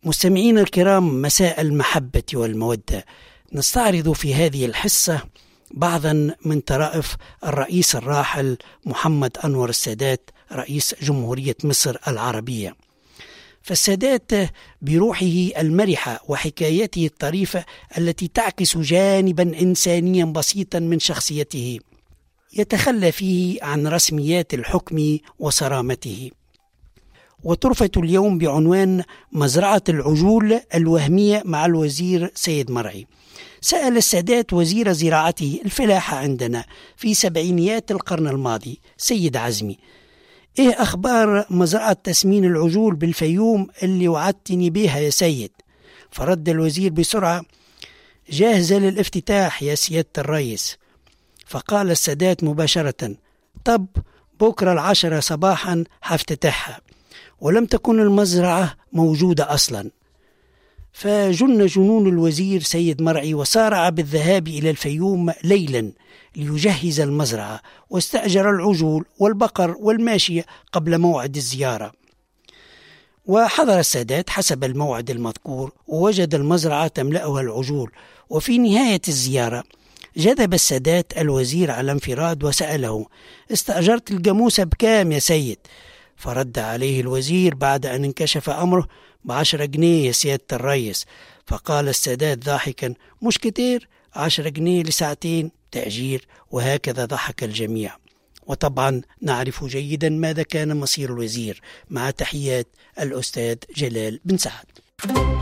مستمعينا الكرام، مساء المحبة والمودة. نستعرض في هذه الحصة بعضا من طرائف الرئيس الراحل محمد أنور السادات رئيس جمهورية مصر العربية. فالسادات بروحه المرحة وحكايته الطريفة التي تعكس جانبا إنسانيا بسيطا من شخصيته يتخلى فيه عن رسميات الحكم وصرامته. وطرفة اليوم بعنوان مزرعة العجول الوهمية مع الوزير سيد مرعي. سأل السادات وزير زراعته الفلاحة عندنا في سبعينيات القرن الماضي سيد عزمي: إيه أخبار مزرعة تسمين العجول بالفيوم اللي وعدتني بيها يا سيد؟ فرد الوزير بسرعة: جاهزة للافتتاح يا سيادة الرئيس. فقال السادات مباشرة: طب بكرة 10 صباحا هفتتحها. ولم تكن المزرعة موجودة أصلا. فجن جنون الوزير سيد مرعي وسارع بالذهاب إلى الفيوم ليلا ليجهز المزرعة، واستأجر العجول والبقر والماشية قبل موعد الزيارة. وحضر السادات حسب الموعد المذكور، ووجد المزرعة تملأها العجول. وفي نهاية الزيارة جذب السادات الوزير على انفراد وسأله: استأجرت الجاموسة بكام يا سيد؟ فرد عليه الوزير بعد أن انكشف أمره: ب10 جنيه يا سيادة الرئيس. فقال السادات ضاحكا: مش كتير، 10 جنيه لساعتين تأجير. وهكذا ضحك الجميع. وطبعا نعرف جيدا ماذا كان مصير الوزير. مع تحيات الأستاذ جلال بن سعد.